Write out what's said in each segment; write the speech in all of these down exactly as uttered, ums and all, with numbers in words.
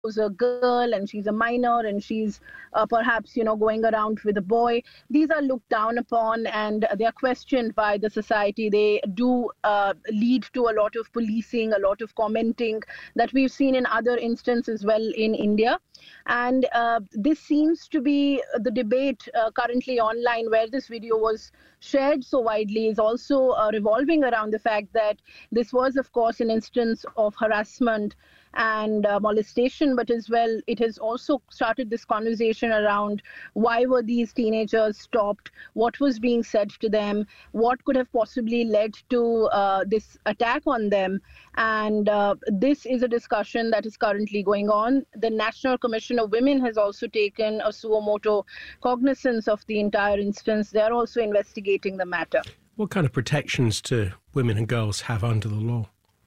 a girl and she's a minor and she's uh, perhaps, you know, going around with a boy. These are looked down upon and they are questioned by the society. They do uh, lead to a lot of policing, a lot of commenting that we've seen in other instances as well in India. And uh, this seems to be the debate uh, currently online, where this video was shared so widely, is also uh, revolving around the fact that this was, of course, an instance of harassment and uh, molestation, but as well, it has also started this conversation around why were these teenagers stopped, what was being said to them, what could have possibly led to uh, this attack on them. And uh, this is a discussion that is currently going on. The National Commission of Women has also taken a suo motu cognizance of the entire instance. They're also investigating the matter. What kind of protections do women and girls have under the law?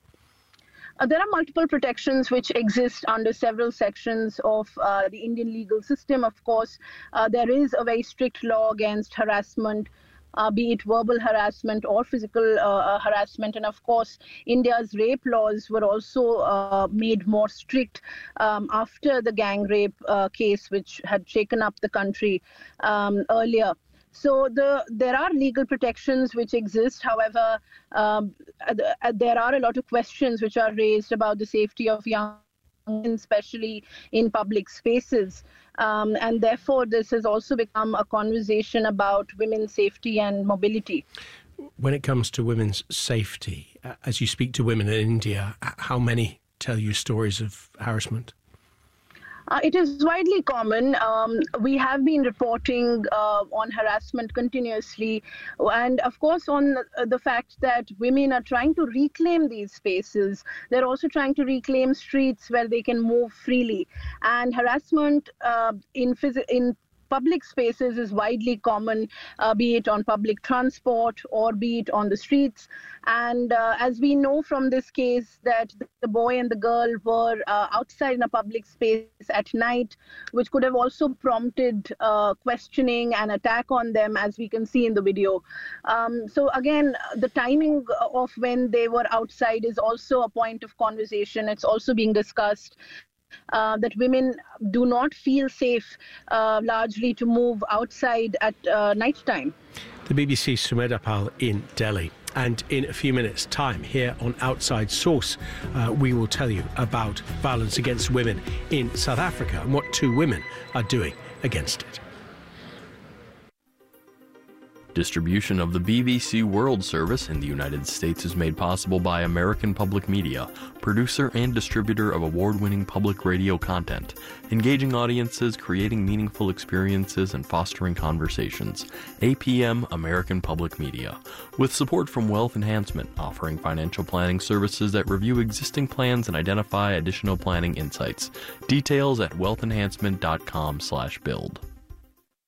Uh, there are multiple protections which exist under several sections of uh, the Indian legal system. Of course, uh, there is a very strict law against harassment, uh, be it verbal harassment or physical uh, harassment. And of course, India's rape laws were also uh, made more strict um, after the gang rape uh, case, which had shaken up the country um, earlier. So the, there are legal protections which exist. However, um, uh, there are a lot of questions which are raised about the safety of young, especially in public spaces. Um, and therefore, this has also become a conversation about women's safety and mobility. When it comes to women's safety, as you speak to women in India, how many tell you stories of harassment? Uh, it is widely common. Um, we have been reporting uh, on harassment continuously, and of course on the fact that women are trying to reclaim these spaces. They're also trying to reclaim streets where they can move freely. And harassment uh, in phys- in public spaces is widely common, uh, be it on public transport or be it on the streets. And uh, as we know from this case, that the boy and the girl were uh, outside in a public space at night, which could have also prompted uh, questioning and attack on them, as we can see in the video. Um, so again, the timing of when they were outside is also a point of conversation. It's also being discussed. Uh, that women do not feel safe uh, largely to move outside at uh, night time. The B B C's Sumedha Pal in Delhi. And in a few minutes' time here on Outside Source, uh, we will tell you about violence against women in South Africa and what two women are doing against it. Distribution of the B B C World Service in the United States is made possible by American Public Media, producer and distributor of award-winning public radio content, engaging audiences, creating meaningful experiences, and fostering conversations. A P M American Public Media, with support from Wealth Enhancement, offering financial planning services that review existing plans and identify additional planning insights. Details at wealth enhancement dot com slash build.